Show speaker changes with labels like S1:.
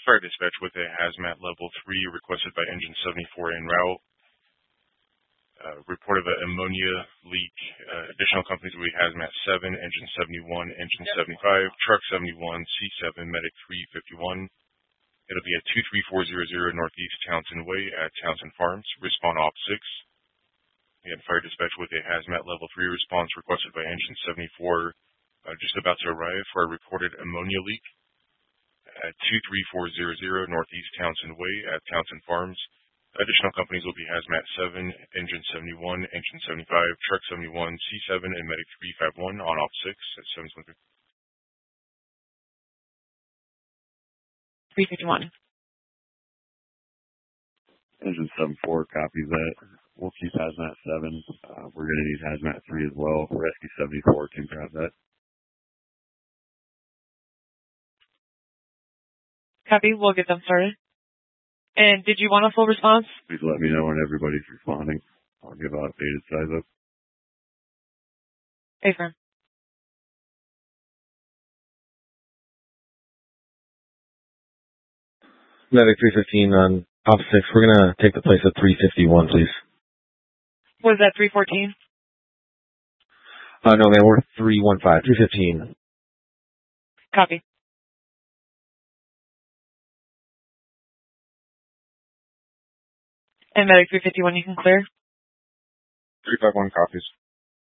S1: Fire dispatch with a hazmat level 3 requested by engine 74 en route. Report of an ammonia leak. Additional companies will be hazmat 7, engine 71, engine 75, truck 71, C7, medic 351. It'll be at 23400 Northeast Townsend Way at Townsend Farms. Respond op 6. Again, fire dispatch with a hazmat level 3 response requested by engine 74, just about to arrive for a reported ammonia leak at 23400 Northeast Townsend Way at Townsend Farms. Additional companies will be hazmat 7, engine 71, engine 75, truck 71, C7, and medic 351 on op 6 at 723.
S2: 351.
S3: Engine 74 copies that. We'll keep hazmat 7. We're going to need hazmat 3 as well. Rescue 74 can grab that.
S2: Copy. We'll get them started. And did you want a full response?
S3: Please let me know when everybody's responding. I'll give an updated size up.
S2: Affirm.
S4: Medic 315 on op 6. We're going to take the place of 351, please.
S2: Was that 314?
S4: No, man, we're 315. 315.
S2: Copy. And medic 351, you can clear?
S1: 351 copies.